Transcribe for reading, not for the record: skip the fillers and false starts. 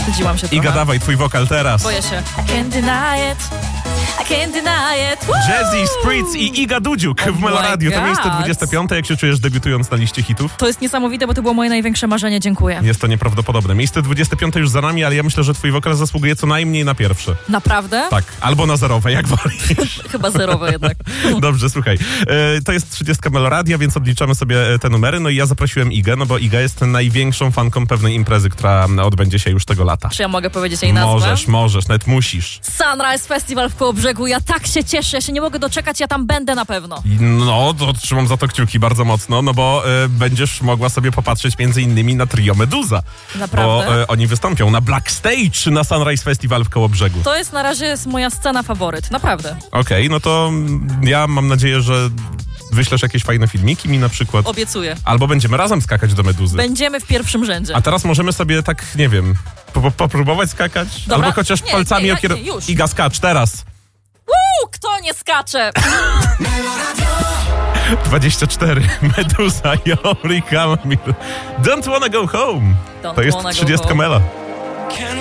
Wstydziłam się trochę. Iga, dawaj, twój wokal teraz. Boję się. I can't deny it. I can't deny it. Woo! Jazzy, Spritz i Iga Dudziuk Oh w Meloradiu. To my miejsce God. 25. Jak się czujesz debiutując na liście hitów? To jest niesamowite, bo to było moje największe marzenie. Dziękuję. Jest to nieprawdopodobne. Miejsce 25 już za nami, ale ja myślę, że twój wokal zasługuje co najmniej na pierwsze. Naprawdę? Tak, albo na zerowe, jak wolisz. Chyba zerowe jednak. Dobrze, słuchaj. To jest 30 Meloradia, więc odliczamy sobie te numery. No i ja zaprosiłem Igę, no bo Iga jest największą fanką pewnej imprezy, która odbędzie się już tego lata. Czy ja mogę powiedzieć jej nazwę? Możesz, nawet musisz. Sunrise Festival w Kołobrzegu. Ja tak się cieszę, ja się nie mogę doczekać, ja tam będę na pewno. No, to trzymam za to kciuki bardzo mocno, no bo będziesz mogła sobie popatrzeć między innymi na trio Meduza. Naprawdę? Bo oni wystąpią na Black Stage na Sunrise Festival w Kołobrzegu. To jest na razie moja scena faworyt, naprawdę. Okej, no to ja mam nadzieję, że wyślesz jakieś fajne filmiki mi na przykład. Obiecuję. Albo będziemy razem skakać do Meduzy. Będziemy w pierwszym rzędzie. A teraz możemy sobie tak, nie wiem, popróbować skakać? Dobra. Albo chociaż Nie, palcami nie, już. Iga, skacz teraz. Kto nie skacze? 24. Meduza i Ori Kamil. Don't wanna go home. Don't To jest wanna go 30 home. Mela.